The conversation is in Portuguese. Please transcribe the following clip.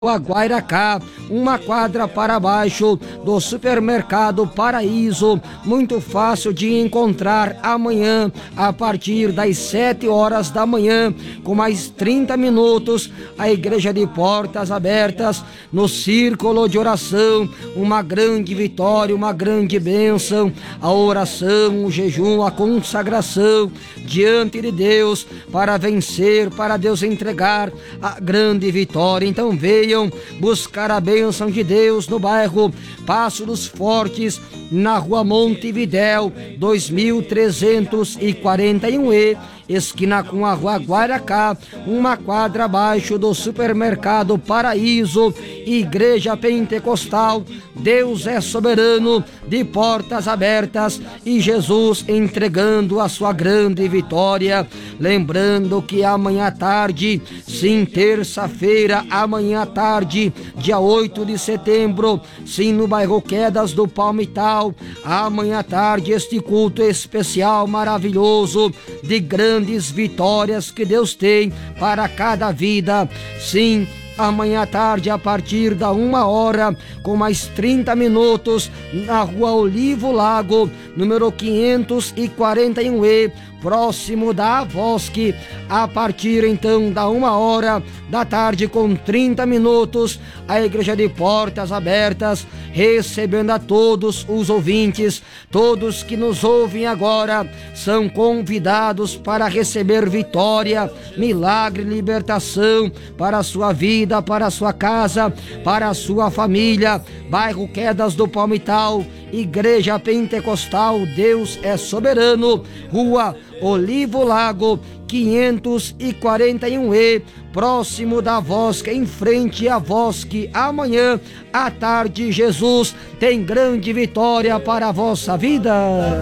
Guairacá, uma quadra para baixo do supermercado Paraíso, muito fácil de encontrar amanhã a partir das 7 horas da manhã, com mais 30 minutos, a igreja de portas abertas no círculo de oração, uma grande vitória, uma grande bênção, a oração, o jejum, a consagração diante de Deus para vencer, para Deus entregar a grande vitória. Então venham buscar a bênção de Deus no bairro Passo dos Fortes, na rua Montevidéu 2341E, esquina com a rua Guairacá, uma quadra abaixo do supermercado Paraíso. Igreja Pentecostal, Deus é soberano, de portas abertas e Jesus entregando a sua grande vitória. Lembrando que amanhã à tarde, sim, terça-feira, amanhã à tarde, dia 8 de setembro, sim, no bairro Quedas do Palmital, amanhã à tarde, este culto especial maravilhoso de grandes vitórias que Deus tem para cada vida. Sim, amanhã à tarde, a partir da 1h, com mais 30 minutos, na rua Olivo Lago, número 541E, próximo da Avosque, a partir então da 1h da tarde, com 30 minutos, a igreja de portas abertas, recebendo a todos os ouvintes, todos que nos ouvem agora, são convidados para receber vitória, milagre, libertação para a sua vida, para a sua casa, para a sua família. Bairro Quedas do Palmital, Igreja Pentecostal, Deus é soberano, rua Olivo Lago 541E, próximo da Avosque, em frente à Avosque. Amanhã à tarde, Jesus tem grande vitória para a vossa vida.